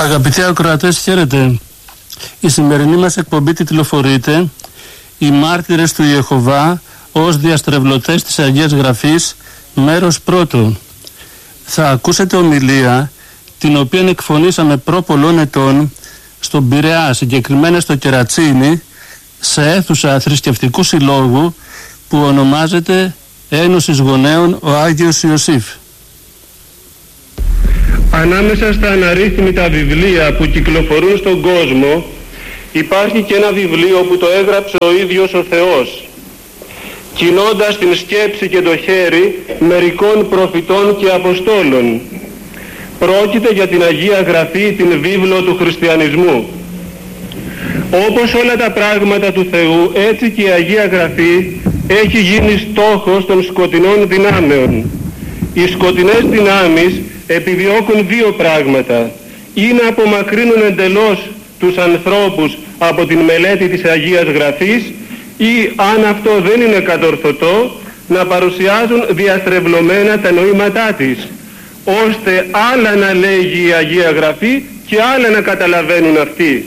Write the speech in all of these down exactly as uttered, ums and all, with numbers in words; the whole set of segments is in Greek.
Αγαπητοί ακροατές, χαίρετε. Η σημερινή μας εκπομπή τιτλοφορείται «Οι μάρτυρες του Ιεχωβά ως διαστρεβλωτές της Αγίας Γραφής», μέρος πρώτο. Θα ακούσετε ομιλία την οποία εκφωνήσαμε προ πολλών ετών στον Πειραιά, συγκεκριμένα στο Κερατσίνι, σε αίθουσα θρησκευτικού συλλόγου που ονομάζεται Ένωσης Γονέων ο Άγιος Ιωσήφ. Ανάμεσα στα αναρρύθμιτα βιβλία που κυκλοφορούν στον κόσμο υπάρχει και ένα βιβλίο που το έγραψε ο ίδιος ο Θεός, κινώντας την σκέψη και το χέρι μερικών προφητών και αποστόλων. Πρόκειται για την Αγία Γραφή, την βίβλο του χριστιανισμού. Όπως όλα τα πράγματα του Θεού, έτσι και η Αγία Γραφή έχει γίνει στόχος των σκοτεινών δυνάμεων. Οι σκοτεινές δυνάμεις επιδιώκουν δύο πράγματα: ή να απομακρύνουν εντελώς τους ανθρώπους από την μελέτη της Αγίας Γραφής, ή αν αυτό δεν είναι κατορθωτό, να παρουσιάζουν διαστρεβλωμένα τα νοήματά της, ώστε άλλα να λέγει η Αγία Γραφή και άλλα να καταλαβαίνουν αυτοί.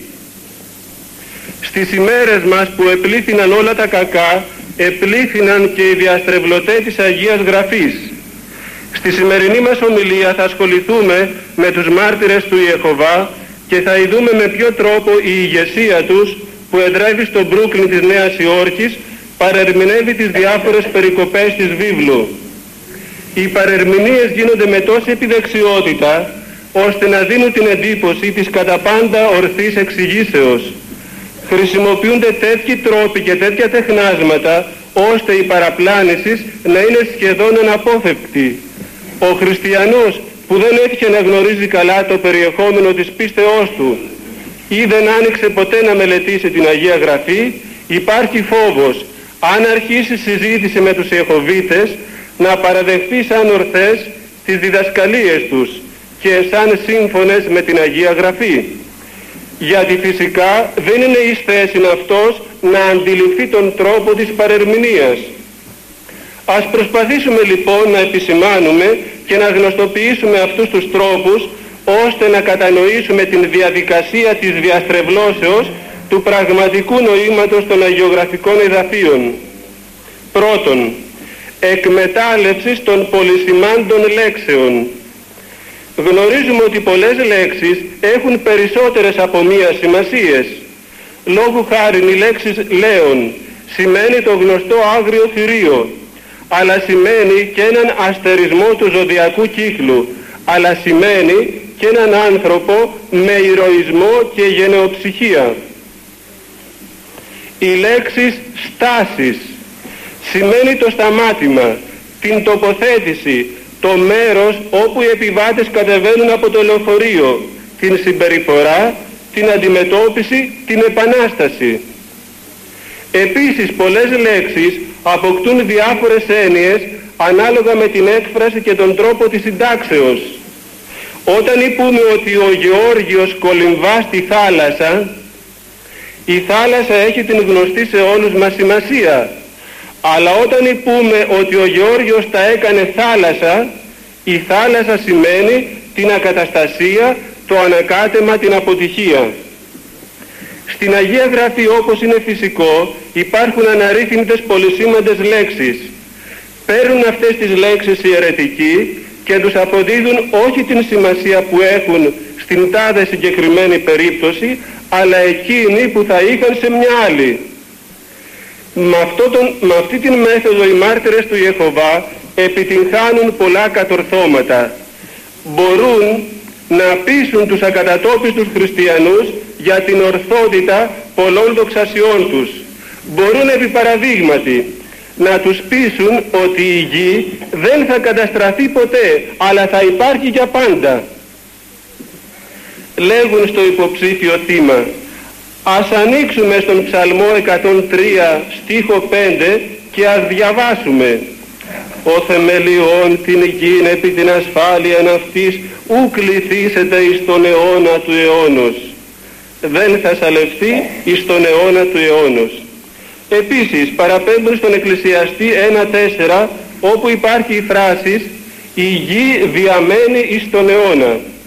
Στις ημέρες μας που επλήθυναν όλα τα κακά, επλήθυναν και οι διαστρεβλωτές της Αγίας Γραφής. Στη σημερινή μας ομιλία θα ασχοληθούμε με τους μάρτυρες του Ιεχωβά και θα ειδούμε με ποιο τρόπο η ηγεσία τους, που εδρεύει στο Μπρούκλιν της Νέας Υόρκης, παρερμηνεύει τις διάφορες περικοπές της βίβλου. Οι παρερμηνίες γίνονται με τόση επιδεξιότητα, ώστε να δίνουν την εντύπωση της κατά πάντα ορθής εξηγήσεως. Χρησιμοποιούνται τέτοιοι τρόποι και τέτοια τεχνάσματα, ώστε η παραπλάνηση να είναι σχεδόν αναπόφευκτη. Ο χριστιανός που δεν έτυχε να γνωρίζει καλά το περιεχόμενο της πίστεώς του ή δεν άνοιξε ποτέ να μελετήσει την Αγία Γραφή, υπάρχει φόβος, αν αρχίσει συζήτηση με τους Ιεχωβίτες, να παραδεχθεί σαν ορθές τις διδασκαλίες τους και σαν σύμφωνες με την Αγία Γραφή. Γιατί φυσικά δεν είναι εις θέση αυτός να αντιληφθεί τον τρόπο της παρερμηνίας. Ας προσπαθήσουμε λοιπόν να επισημάνουμε και να γνωστοποιήσουμε αυτούς τους τρόπους, ώστε να κατανοήσουμε την διαδικασία της διαστρεβλώσεως του πραγματικού νοήματος των αγιογραφικών εδαφείων. Πρώτον, εκμετάλλευσης των πολυσημάντων λέξεων. Γνωρίζουμε ότι πολλές λέξεις έχουν περισσότερες από μία σημασίες. Λόγου χάριν οι λέξεις λέον σημαίνει το γνωστό άγριο θηρίο, αλλά σημαίνει και έναν αστερισμό του ζωδιακού κύκλου, αλλά σημαίνει και έναν άνθρωπο με ηρωισμό και γενεοψυχία. Οι λέξεις στάσεις σημαίνει το σταμάτημα, την τοποθέτηση, το μέρος όπου οι επιβάτες κατεβαίνουν από το λεωφορείο, την συμπεριφορά, την αντιμετώπιση, την επανάσταση. Επίσης πολλές λέξεις αποκτούν διάφορες έννοιες ανάλογα με την έκφραση και τον τρόπο της συντάξεως. Όταν είπουμε ότι ο Γεώργιος κολυμβά στη θάλασσα, η θάλασσα έχει την γνωστή σε όλους μας σημασία. Αλλά όταν πούμε ότι ο Γεώργιος τα έκανε θάλασσα, η θάλασσα σημαίνει την ακαταστασία, το ανακάτεμα, την αποτυχία. Στην Αγία Γραφή, όπως είναι φυσικό, υπάρχουν αναρρύθμιτες πολυσήμαντες λέξεις. Παίρνουν αυτές τις λέξεις οι αιρετικοί και τους αποδίδουν όχι την σημασία που έχουν στην τάδε συγκεκριμένη περίπτωση, αλλά εκείνη που θα είχαν σε μια άλλη. Με, αυτό τον, με αυτή την μέθοδο οι μάρτυρες του Ιεχωβά επιτυγχάνουν πολλά κατορθώματα. Μπορούν να πείσουν τους ακατατόπιστους χριστιανούς για την ορθότητα πολλών δοξασιών τους. Μπορούν επί παραδείγματι να τους πείσουν ότι η γη δεν θα καταστραφεί ποτέ, αλλά θα υπάρχει για πάντα. Λέγουν στο υποψήφιο θύμα: ας ανοίξουμε στον Ψαλμό εκατόν τρία στίχο πέντε και ας διαβάσουμε: «Ο θεμελιών την γην επί την ασφάλειαν αυτής ου κληθήσετε εις τον αιώνα του αιώνος. Δεν θα σαλευθεί εις τον αιώνα του αιώνος». Επίσης παραπέμπουν στον Εκκλησιαστή ένα τέσσερα, όπου υπάρχει η φράση «η γη διαμένει εις τον αιώνα».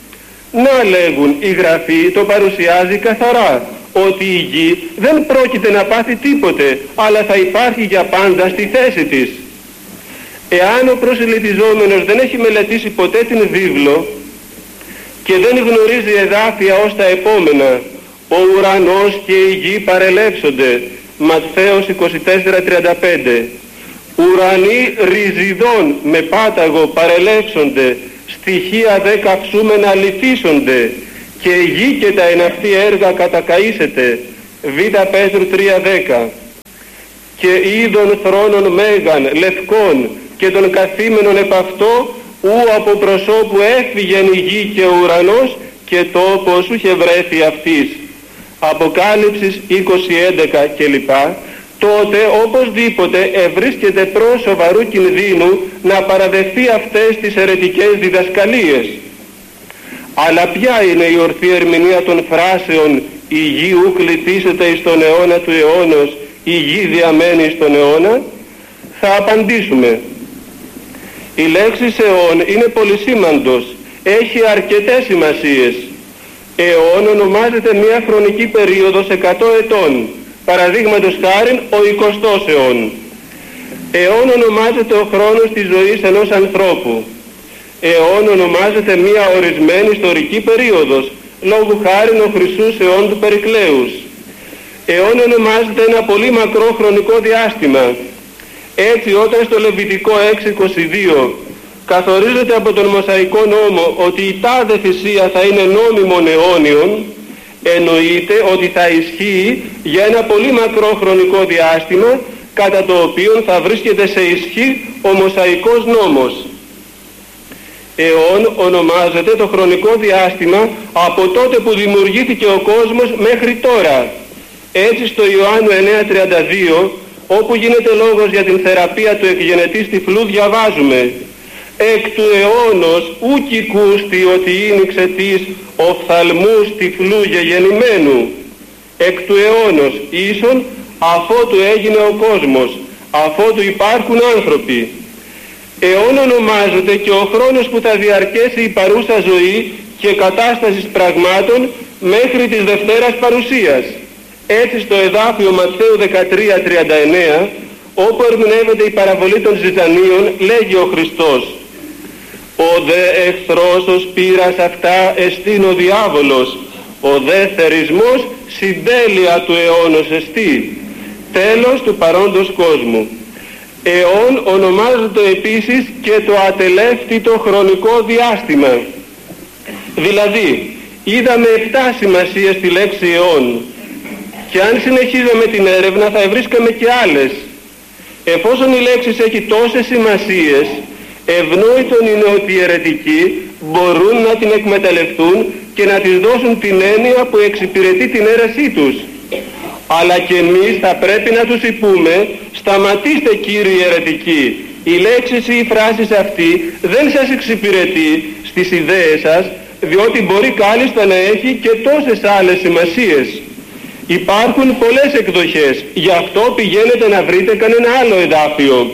Να, λέγουν, η Γραφή το παρουσιάζει καθαρά, ότι η γη δεν πρόκειται να πάθει τίποτε, αλλά θα υπάρχει για πάντα στη θέση της. Εάν ο προσελητιζόμενος δεν έχει μελετήσει ποτέ την βίβλο και δεν γνωρίζει εδάφια ως τα επόμενα, ο ουρανός και η γη παρελεύσονται, Ματθαίος είκοσι τέσσερα τριάντα πέντε, ουρανοί ριζιδών με πάταγο παρελεύσονται, στοιχεία δε καυσούμενα λυθίσονται, και η γη και τα εναυτή έργα κατακαήσετε, Β' Πέτρου τρία δέκα, και είδων θρόνων μέγαν λευκών και των καθήμενων επ' αυτό, ου από προσώπου έφυγεν η γη και ο ουρανός, και τόπος είχε βρέθη αυτής. Αποκάλυψης είκοσι έντεκα κλπ. Τότε οπωσδήποτε ευρίσκεται προς σοβαρού κινδύνου να παραδεχθεί αυτές τις αιρετικές διδασκαλίες. Αλλά ποια είναι η ορθή ερμηνεία των φράσεων «η γη ου κληθήσεται εις τον αιώνα του αιώνος, η γη διαμένει εις τον αιώνα»? Θα απαντήσουμε. Η λέξη αιών είναι πολυσήμαντος, έχει αρκετές σημασίες. Αιών ονομάζεται μια χρονική περίοδος εκατό ετών, παραδείγματος χάριν ο εικοστός αιών. Αιών ονομάζεται ο χρόνος της ζωής ενός ανθρώπου. Αιών ονομάζεται μια ορισμένη ιστορική περίοδος, λόγου χάριν ο χρυσούς αιών του Περικλέους. Αιών ονομάζεται ένα πολύ μακρό χρονικό διάστημα. Έτσι, όταν στο Λεβιτικό έξι είκοσι δύο καθορίζεται από τον Μωσαϊκό νόμο ότι η τάδε θυσία θα είναι νόμιμον αιώνιον, εννοείται ότι θα ισχύει για ένα πολύ μακρό χρονικό διάστημα, κατά το οποίο θα βρίσκεται σε ισχύ ο Μωσαϊκός νόμος. Αιών ονομάζεται το χρονικό διάστημα από τότε που δημιουργήθηκε ο κόσμος μέχρι τώρα. Έτσι στο Ιωάννου εννέα τριάντα δύο, όπου γίνεται λόγος για την θεραπεία του εκγενετής τυφλού, διαβάζουμε «Εκ του αιώνος ουκ οικούστη ότι ήνιξε της οφθαλμούς τυφλού γεγεννημένου». Εκ του αιώνος ίσον αφότου έγινε ο κόσμος, αφότου υπάρχουν άνθρωποι. Αιών ονομάζεται και ο χρόνος που θα διαρκέσει η παρούσα ζωή και κατάστασης πραγμάτων μέχρι της Δευτέρας Παρουσίας. Έτσι στο εδάφιο Ματθαίου δεκατρία τριάντα εννέα, όπου ερμηνεύεται η παραβολή των ζητανίων, λέγει ο Χριστός «Ο δε εχθρός ως πύρας αυτά εστίν ο διάβολος, ο δε θερισμός συντέλεια του αιώνος εστί». Τέλος του παρόντος κόσμου. Αιών ονομάζεται επίσης και το ατελεύτητο χρονικό διάστημα. Δηλαδή, είδαμε επτά σημασίες στη λέξη αιών, και αν συνεχίζαμε την έρευνα θα βρίσκαμε και άλλες. Εφόσον η λέξη έχει τόσες σημασίες, ευνόητον είναι ότι οι αιρετικοί μπορούν να την εκμεταλλευτούν και να της δώσουν την έννοια που εξυπηρετεί την αίρεσή τους. Αλλά και εμείς θα πρέπει να τους υπούμε, σταματήστε κύριοι αιρετικοί, οι λέξεις ή οι φράσεις αυτή δεν σας εξυπηρετεί στις ιδέες σας, διότι μπορεί κάλλιστα να έχει και τόσες άλλες σημασίες. Υπάρχουν πολλές εκδοχές, γι' αυτό πηγαίνετε να βρείτε κανένα άλλο εδάφιο.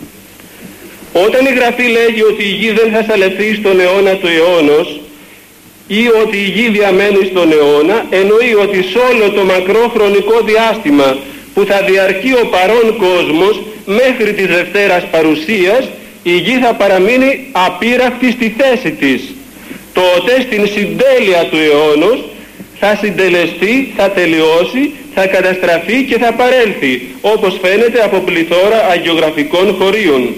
Όταν η Γραφή λέγει ότι η γη δεν θα σαλευθεί στον αιώνα του αιώνος ή ότι η γη διαμένει στον αιώνα, εννοεί ότι σε όλο το μακρό χρονικό διάστημα που θα διαρκεί ο παρόν κόσμος μέχρι της Δευτέρας Παρουσίας, η γη θα παραμείνει απείραχτη στη θέση της. Τότε στην συντέλεια του αιώνος θα συντελεστεί, θα τελειώσει, θα καταστραφεί και θα παρέλθει, όπως φαίνεται από πληθώρα αγιογραφικών χωρίων.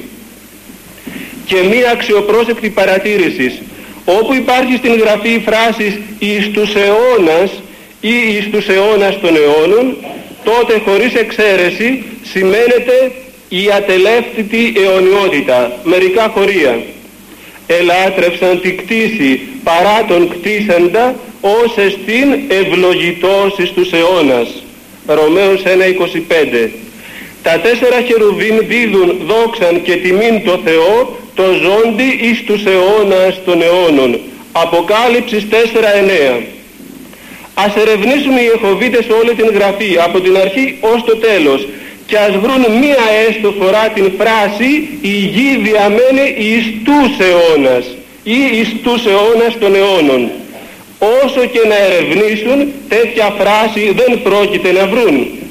Και μία αξιοπρόσεκτη παρατήρηση: όπου υπάρχει στην Γραφή η φράση «εις τους αιώνας» ή «εις τους αιώνας των αιώνων», τότε χωρίς εξαίρεση σημαίνεται η ατελεύτητη αιωνιότητα. Μερικά χωρία: «Ελάτρευσαν τη κτήση παρά τον κτήσαντα, ως εστίν ευλογητός εις τους αιώνας». Ρωμαίους ένα είκοσι πέντε. «Τα τέσσερα χερουβίμ δίδουν δόξαν και τιμήν το Θεό, το ζώντι εις τους αιώνας των αιώνων». Αποκάλυψης τέσσερα εννέα. Ας ερευνήσουμε οι Ιεχωβίτες όλη την Γραφή από την αρχή ως το τέλος και ας βρουν μία έστω φορά την φράση «η γη διαμένει εις τους αιώνας» ή «εις τους αιώνας των αιώνων». όσο και να ερευνήσουν τέτοια φράση δεν πρόκειται να βρουν.